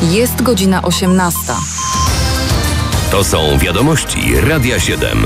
Jest godzina 18. To są wiadomości Radia 7.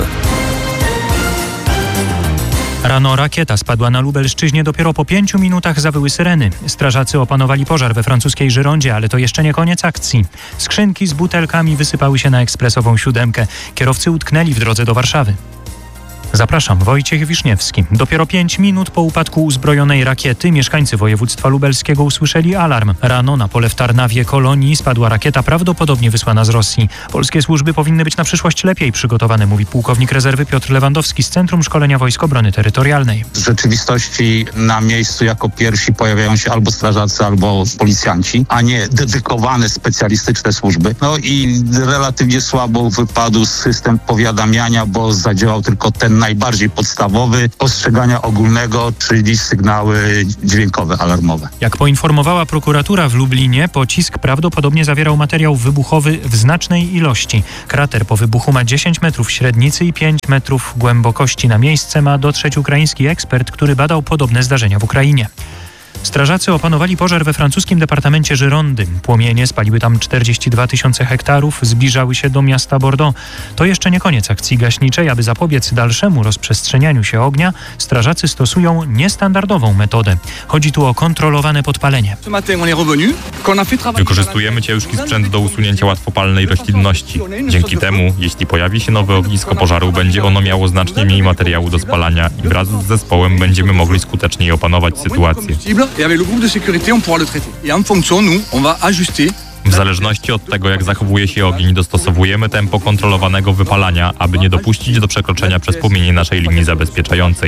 Rano rakieta spadła na Lubelszczyźnie, dopiero po 5 minutach zawyły syreny. Strażacy opanowali pożar we francuskiej Żyrondzie, ale to jeszcze nie koniec akcji. Skrzynki z butelkami wysypały się na ekspresową 7. Kierowcy utknęli w drodze do Warszawy. Zapraszam, Wojciech Wiszniewski. Dopiero 5 minut po upadku uzbrojonej rakiety mieszkańcy województwa lubelskiego usłyszeli alarm. Rano na pole w Tarnawie Kolonii spadła rakieta prawdopodobnie wysłana z Rosji. Polskie służby powinny być na przyszłość lepiej przygotowane, mówi pułkownik rezerwy Piotr Lewandowski z Centrum Szkolenia Wojsk Obrony Terytorialnej. W rzeczywistości na miejscu jako pierwsi pojawiają się albo strażacy, albo policjanci, a nie dedykowane specjalistyczne służby. No i relatywnie słabo wypadł system powiadamiania, bo zadziałał tylko ten najbardziej podstawowy ostrzegania ogólnego, czyli sygnały dźwiękowe, alarmowe. Jak poinformowała prokuratura w Lublinie, pocisk prawdopodobnie zawierał materiał wybuchowy w znacznej ilości. Krater po wybuchu ma 10 metrów średnicy i 5 metrów głębokości. Na miejsce ma dotrzeć ukraiński ekspert, który badał podobne zdarzenia w Ukrainie. Strażacy opanowali pożar we francuskim departamencie Żyrondy. Płomienie spaliły tam 42 000 hektarów, zbliżały się do miasta Bordeaux. To jeszcze nie koniec akcji gaśniczej. Aby zapobiec dalszemu rozprzestrzenianiu się ognia, strażacy stosują niestandardową metodę. Chodzi tu o kontrolowane podpalenie. Wykorzystujemy ciężki sprzęt do usunięcia łatwopalnej roślinności. Dzięki temu, jeśli pojawi się nowe ognisko pożaru, będzie ono miało znacznie mniej materiału do spalania i wraz z zespołem będziemy mogli skuteczniej opanować sytuację. W zależności od tego, jak zachowuje się ogień, dostosowujemy tempo kontrolowanego wypalania, aby nie dopuścić do przekroczenia przez płomienie naszej linii zabezpieczającej.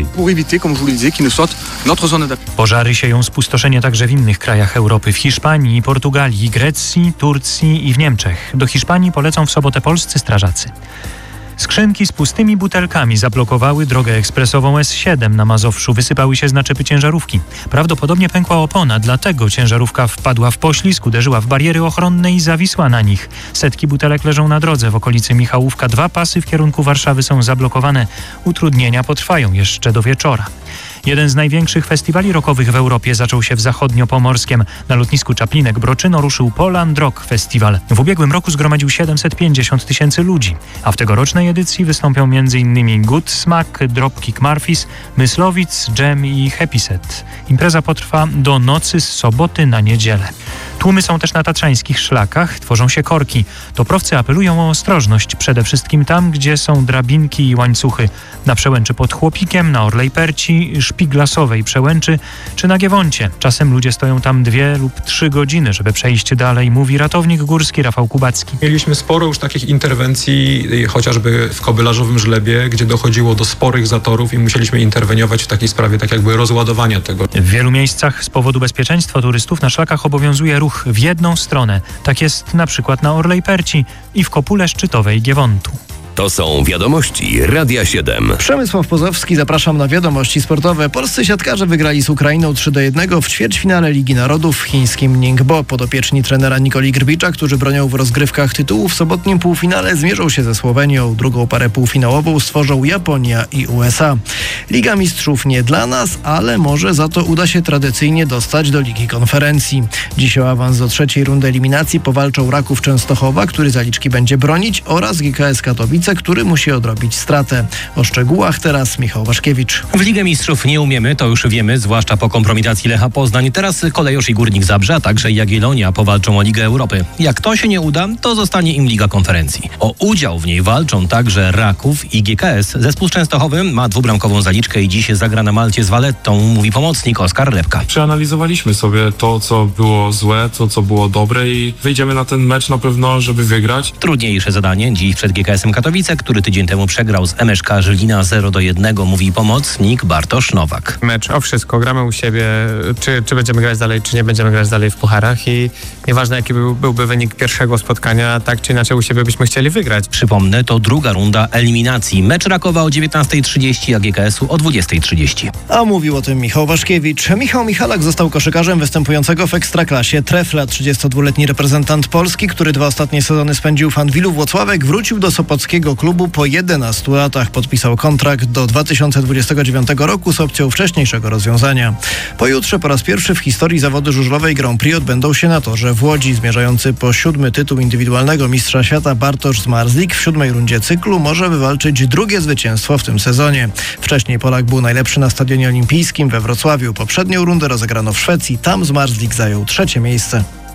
Pożary sieją spustoszenie także w innych krajach Europy. W Hiszpanii, Portugalii, Grecji, Turcji i w Niemczech. Do Hiszpanii polecą w sobotę polscy strażacy. Skrzynki z pustymi butelkami zablokowały drogę ekspresową S7 na Mazowszu. Wysypały się z naczepy ciężarówki. Prawdopodobnie pękła opona, dlatego ciężarówka wpadła w poślizg, uderzyła w bariery ochronne i zawisła na nich. Setki butelek leżą na drodze. W okolicy Michałówka 2 pasy w kierunku Warszawy są zablokowane. Utrudnienia potrwają jeszcze do wieczora. Jeden z największych festiwali rockowych w Europie zaczął się w Zachodniopomorskiem. Na lotnisku Czaplinek-Broczyno ruszył Poland Rock Festival. W ubiegłym roku zgromadził 750 000 ludzi, a w tegorocznej edycji wystąpią m.in. Godsmack, Dropkick Murphys, Myslowic, Jam i Happy Set. Impreza potrwa do nocy z soboty na niedzielę. Tłumy są też na tatrzańskich szlakach, tworzą się korki. Toprowcy apelują o ostrożność, przede wszystkim tam, gdzie są drabinki i łańcuchy. Na przełęczy pod Chłopikiem, na Orlej Perci, Szpiglasowej przełęczy czy na Giewoncie. Czasem ludzie stoją tam 2 lub 3 godziny, żeby przejść dalej, mówi ratownik górski Rafał Kubacki. Mieliśmy sporo już takich interwencji, chociażby w Kobylarzowym Żlebie, gdzie dochodziło do sporych zatorów i musieliśmy interweniować w takiej sprawie, tak jakby rozładowania tego. W wielu miejscach z powodu bezpieczeństwa turystów na szlakach obowiązuje ruch w jedną stronę. Tak jest na przykład na Orlej Perci i w Kopule Szczytowej Giewontu. To są wiadomości Radia 7. Przemysław Pozowski, zapraszam na wiadomości sportowe. Polscy siatkarze wygrali z Ukrainą 3-1 w ćwierćfinale Ligi Narodów w chińskim Ningbo. Podopieczni trenera Nikoli Grbicza, którzy bronią w rozgrywkach tytułu, w sobotnim półfinale zmierzą się ze Słowenią. Drugą parę półfinałową stworzą Japonia i USA. Liga Mistrzów nie dla nas, ale może za to uda się tradycyjnie dostać do Ligi Konferencji. Dziś o awans do 3. rundy eliminacji powalczą Raków Częstochowa, który zaliczki będzie bronić, oraz GKS Katowice, który musi odrobić stratę. O szczegółach teraz Michał Waszkiewicz. W Ligę Mistrzów nie umiemy, to już wiemy, zwłaszcza po kompromitacji Lecha Poznań. Teraz Kolejorz i Górnik Zabrze, a także Jagiellonia powalczą o Ligę Europy. Jak to się nie uda, to zostanie im Liga Konferencji. O udział w niej walczą także Raków i GKS. Zespół Częstochowy ma 2-bramkową zaliczkę i dziś zagra na Malcie z Valettą, mówi pomocnik Oskar Lepka. Przeanalizowaliśmy sobie to, co było złe, to, co było dobre i wyjdziemy na ten mecz na pewno, żeby wygrać. Trudniejsze zadanie dziś przed GKS-em Katowice, który tydzień temu przegrał z MŚK Żylina 0-1, mówi pomocnik Bartosz Nowak. Mecz o wszystko, gramy u siebie, czy będziemy grać dalej, czy nie będziemy grać dalej w pucharach i nieważne jaki byłby wynik pierwszego spotkania, tak czy inaczej u siebie byśmy chcieli wygrać. Przypomnę, to druga runda eliminacji. Mecz Rakowa o 19:30, a GKS-u o 20:30. A mówił o tym Michał Waszkiewicz. Michał Michalak został koszykarzem występującego w Ekstraklasie Trefla. 32-letni reprezentant Polski, który 2 ostatnie sezony spędził w Anwilu Włocławek, wrócił do Sopockiego szwedzkiego klubu po 11 latach. Podpisał kontrakt do 2029 roku z opcją wcześniejszego rozwiązania. Pojutrze po raz pierwszy w historii zawody żużlowej Grand Prix odbędą się na torze w Łodzi. Zmierzający po 7. tytuł indywidualnego mistrza świata Bartosz Zmarzlik w 7. rundzie cyklu może wywalczyć drugie zwycięstwo w tym sezonie. Wcześniej Polak był najlepszy na Stadionie Olimpijskim we Wrocławiu. Poprzednią rundę rozegrano w Szwecji. Tam Zmarzlik zajął 3. miejsce.